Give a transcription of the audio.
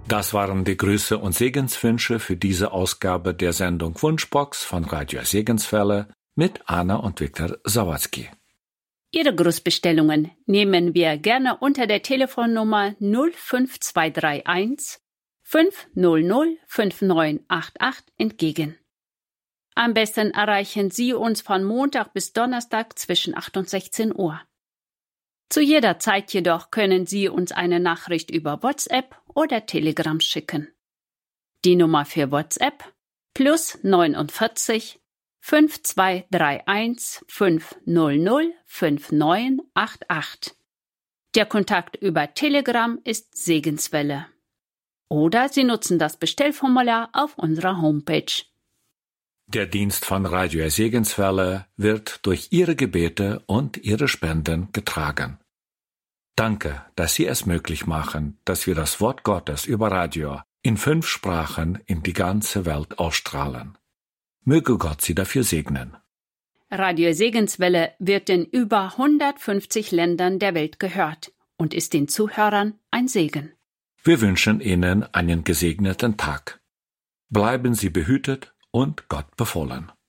Das waren die Grüße und Segenswünsche für diese Ausgabe der Sendung Wunschbox von Radio Segenswelle mit Anna und Viktor Sawatzki. Ihre Grußbestellungen nehmen wir gerne unter der Telefonnummer 05231 500 5988 entgegen. Am besten erreichen Sie uns von Montag bis Donnerstag zwischen 8 und 16 Uhr. Zu jeder Zeit jedoch können Sie uns eine Nachricht über WhatsApp oder Telegram schicken. Die Nummer für WhatsApp +49 5231 500 5988. Der Kontakt über Telegram ist Segenswelle. Oder Sie nutzen das Bestellformular auf unserer Homepage. Der Dienst von Radio Segenswelle wird durch Ihre Gebete und Ihre Spenden getragen. Danke, dass Sie es möglich machen, dass wir das Wort Gottes über Radio in 5 Sprachen in die ganze Welt ausstrahlen. Möge Gott Sie dafür segnen. Radio Segenswelle wird in über 150 Ländern der Welt gehört und ist den Zuhörern ein Segen. Wir wünschen Ihnen einen gesegneten Tag. Bleiben Sie behütet und Gott befohlen.